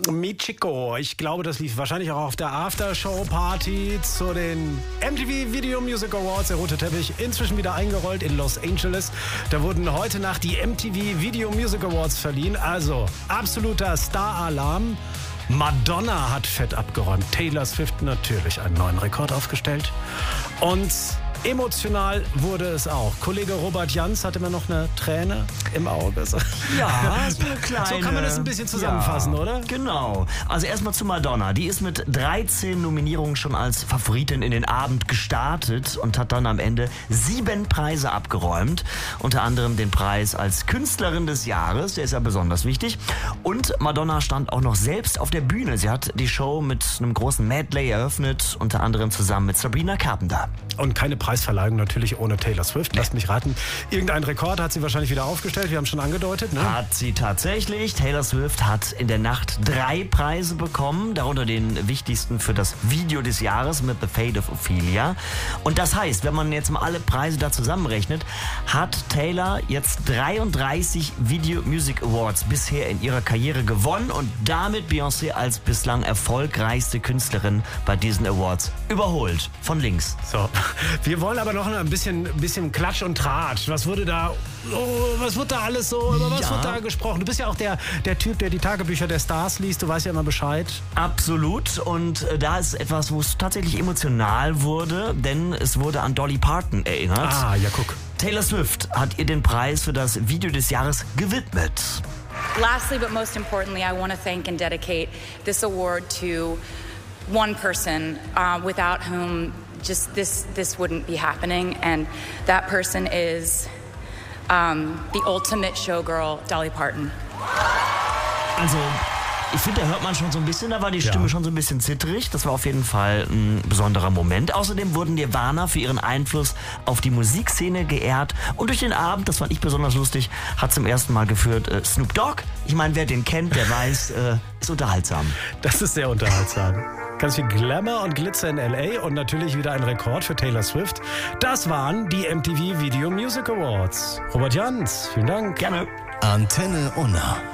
Michiko. Ich glaube, das lief wahrscheinlich auch auf der Aftershow-Party zu den MTV Video Music Awards. Der rote Teppich inzwischen wieder eingerollt in Los Angeles. Da wurden heute Nacht die MTV Video Music Awards verliehen. Also absoluter Star-Alarm. Madonna hat fett abgeräumt. Taylor Swift natürlich einen neuen Rekord aufgestellt. Und emotional wurde es auch. Kollege Robert Jans hatte immer noch eine Träne im Auge. Ja, so eine kleine. So kann man das ein bisschen zusammenfassen, oder? Genau. Also erstmal zu Madonna. Die ist mit 13 Nominierungen schon als Favoritin in den Abend gestartet und hat dann am Ende 7 Preise abgeräumt. Unter anderem den Preis als Künstlerin des Jahres. Der ist ja besonders wichtig. Und Madonna stand auch noch selbst auf der Bühne. Sie hat die Show mit einem großen Medley eröffnet, unter anderem zusammen mit Sabrina Carpenter. Und keine Preisverleihung natürlich ohne Taylor Swift. Lasst mich raten. Irgendein Rekord hat sie wahrscheinlich wieder aufgestellt. Wir haben schon angedeutet, ne? Hat sie tatsächlich. Taylor Swift hat in der Nacht 3 Preise bekommen, darunter den wichtigsten für das Video des Jahres mit The Fate of Ophelia. Und das heißt, wenn man jetzt mal alle Preise da zusammenrechnet, hat Taylor jetzt 33 Video Music Awards bisher in ihrer Karriere gewonnen und damit Beyoncé als bislang erfolgreichste Künstlerin bei diesen Awards überholt. Von links. So, wir wollen aber noch ein bisschen Klatsch und Tratsch. Was wird da alles so, über was wird da gesprochen? Du bist ja auch der Typ, der die Tagebücher der Stars liest. Du weißt ja immer Bescheid. Absolut. Und da ist etwas, wo es tatsächlich emotional wurde, denn es wurde an Dolly Parton erinnert. Ah, ja, guck. Taylor Swift hat ihr den Preis für das Video des Jahres gewidmet. Lastly, but most importantly, I want to thank and dedicate this award to one person without whom just this wouldn't be happening, and that person is the ultimate showgirl, Dolly Parton. Also, ich finde, da hört man schon so ein bisschen, da war die Stimme schon so ein bisschen zittrig. Das war auf jeden Fall ein besonderer Moment. Außerdem wurden Nirvana für ihren Einfluss auf die Musikszene geehrt. Und durch den Abend, das fand ich besonders lustig, hat zum ersten Mal geführt Snoop Dogg. Ich meine, wer den kennt, der weiß, ist unterhaltsam. Das ist sehr unterhaltsam. Ganz viel Glamour und Glitzer in L.A. und natürlich wieder ein Rekord für Taylor Swift. Das waren die MTV Video Music Awards. Robert Jans, vielen Dank. Gerne. Antenne Unna.